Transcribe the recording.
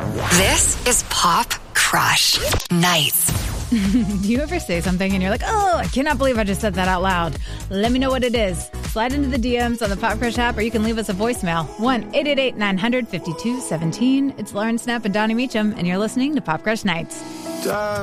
This is Pop Crush Nights. Do you ever say something and you're like, oh, I cannot believe I just said that out loud? Let me know what it is. Slide into the DMs on the Pop Crush app, or you can leave us a voicemail. 1-888-900-5217. It's Lauren Snap and Donnie Meacham, and you're listening to Pop Crush Nights.